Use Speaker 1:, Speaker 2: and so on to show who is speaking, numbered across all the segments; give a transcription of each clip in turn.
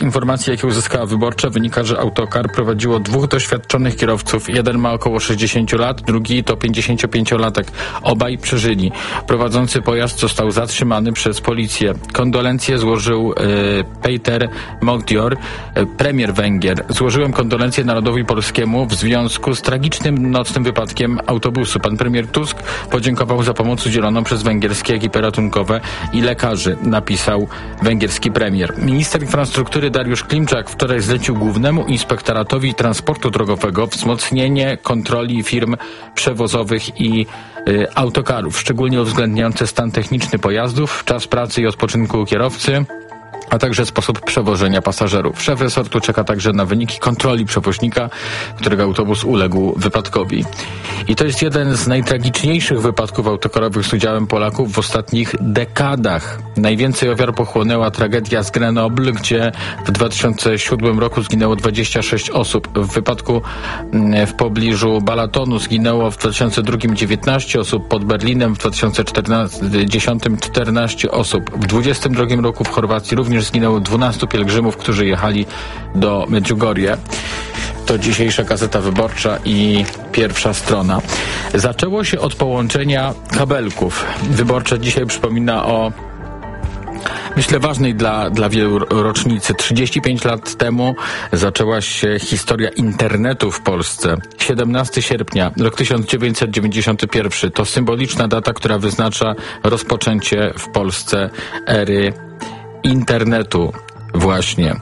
Speaker 1: informacji, jakie uzyskała Wyborcza, wynika, że autokar prowadziło 2 doświadczonych kierowców. Jeden ma około 60 lat, drugi to 55-latek. Obaj przeżyli. Prowadzący pojazd został zatrzymany przez policję. Kondolencje złożył Peter Mogdior, premier Węgier. Złożyłem kondolencje narodowi polskiemu w związku z tragicznym nocnym wypadkiem autobusu. Pan premier Tusk podziękował za pomoc udzieloną przez węgierskie ekipy ratunkowe i lekarzy, napisał węgierski premier. Minister infrastruktury Dariusz Klimczak wczoraj zlecił Głównemu Inspektoratowi Transportu Drogowego wzmocnienie kontroli firm przewozowych i autokarów, szczególnie uwzględniające stan techniczny pojazdów, czas pracy i odpoczynku kierowcy, a także sposób przewożenia pasażerów. Szef resortu czeka także na wyniki kontroli przewoźnika, którego autobus uległ wypadkowi. I to jest jeden z najtragiczniejszych wypadków autokarowych z udziałem Polaków w ostatnich dekadach. Najwięcej ofiar pochłonęła tragedia z Grenoble, gdzie w 2007 roku zginęło 26 osób. W wypadku w pobliżu Balatonu zginęło w 2002 19 osób, pod Berlinem w 2010 14 osób. W 2022 roku w Chorwacji również zginęło 12 pielgrzymów, którzy jechali do Medjugorje. To dzisiejsza Gazeta Wyborcza i pierwsza strona. Zaczęło się od połączenia kabelków. Wyborcza dzisiaj przypomina o, myślę, ważnej dla wielu rocznicy. 35 lat temu zaczęła się historia internetu w Polsce. 17 sierpnia, rok 1991. To symboliczna data, która wyznacza rozpoczęcie w Polsce ery internetu właśnie.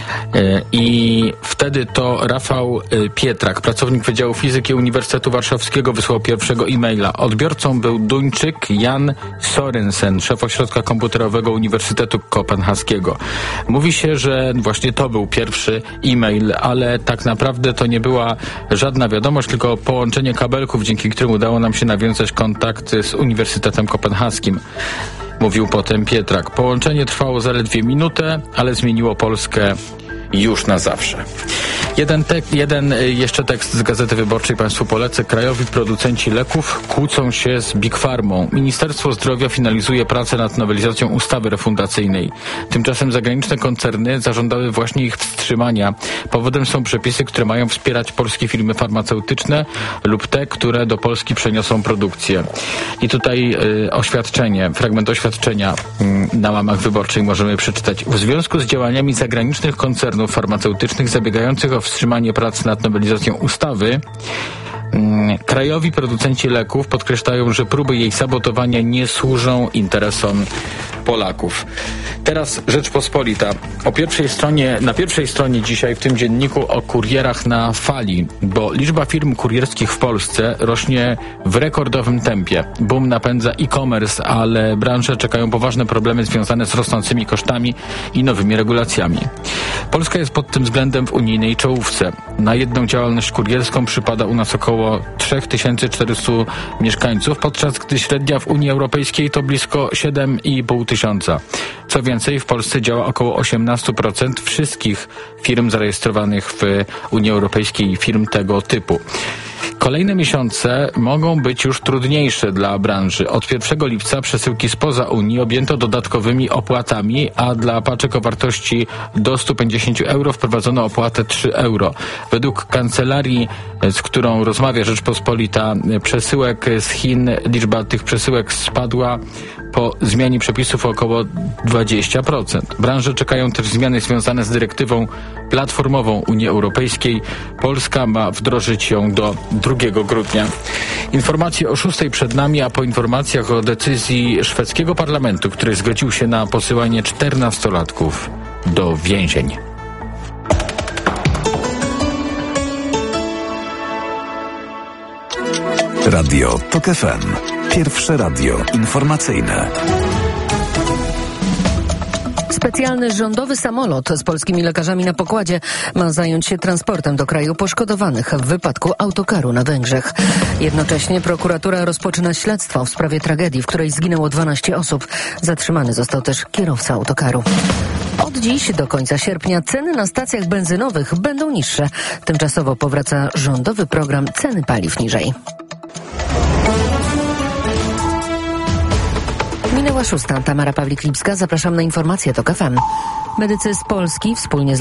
Speaker 1: I wtedy to Rafał Pietrak, pracownik Wydziału Fizyki Uniwersytetu Warszawskiego, wysłał pierwszego e-maila. Odbiorcą był Duńczyk Jan Sorensen, szef ośrodka komputerowego Uniwersytetu Kopenhaskiego. Mówi się, że właśnie to był pierwszy e-mail, ale tak naprawdę to nie była żadna wiadomość, tylko połączenie kabelków, dzięki którym udało nam się nawiązać kontakty z Uniwersytetem Kopenhaskim. Mówił potem Pietrak. Połączenie trwało zaledwie minutę, ale zmieniło Polskę już na zawsze. Jeden jeszcze tekst z Gazety Wyborczej Państwu polecę. Krajowi producenci leków kłócą się z Big Pharmą. Ministerstwo Zdrowia finalizuje pracę nad nowelizacją ustawy refundacyjnej. Tymczasem zagraniczne koncerny zażądały właśnie ich wstrzymania. Powodem są przepisy, które mają wspierać polskie firmy farmaceutyczne lub te, które do Polski przeniosą produkcję. I tutaj fragment oświadczenia na łamach Wyborczej możemy przeczytać. W związku z działaniami zagranicznych koncernów farmaceutycznych zabiegających o wstrzymanie prac nad nowelizacją ustawy, krajowi producenci leków podkreślają, że próby jej sabotowania nie służą interesom Polaków. Teraz Rzeczpospolita. Na pierwszej stronie dzisiaj w tym dzienniku o kurierach na fali, bo liczba firm kurierskich w Polsce rośnie w rekordowym tempie. Boom napędza e-commerce, ale branże czekają poważne problemy związane z rosnącymi kosztami i nowymi regulacjami. Polska jest pod tym względem w unijnej czołówce. Na jedną działalność kurierską przypada u nas około 3400 mieszkańców, podczas gdy średnia w Unii Europejskiej to blisko 7,5 tysiąca. Co więcej, w Polsce działa około 18% wszystkich firm zarejestrowanych w Unii Europejskiej, firm tego typu. Kolejne miesiące mogą być już trudniejsze dla branży. Od 1 lipca przesyłki spoza Unii objęto dodatkowymi opłatami, a dla paczek o wartości do 150 euro wprowadzono opłatę 3 euro. Według kancelarii, z którą rozmawia Rzeczpospolita, przesyłek z Chin, liczba tych przesyłek spadła po zmianie przepisów o około 20%. Branże czekają też zmiany związane z dyrektywą platformową Unii Europejskiej. Polska ma wdrożyć ją do 2 grudnia. Informacje o 6 przed nami, a po informacjach o decyzji szwedzkiego parlamentu, który zgodził się na posyłanie 14-latków do więzień.
Speaker 2: Radio TOK FM. Pierwsze radio informacyjne.
Speaker 3: Specjalny rządowy samolot z polskimi lekarzami na pokładzie ma zająć się transportem do kraju poszkodowanych w wypadku autokaru na Węgrzech. Jednocześnie prokuratura rozpoczyna śledztwo w sprawie tragedii, w której zginęło 12 osób. Zatrzymany został też kierowca autokaru. Od dziś do końca sierpnia ceny na stacjach benzynowych będą niższe. Tymczasowo powraca rządowy program Ceny paliw niżej. Minęła 6. Tamara Pawlik-Lipska. Zapraszam na informacje TOK FM. Medycy z Polski wspólnie z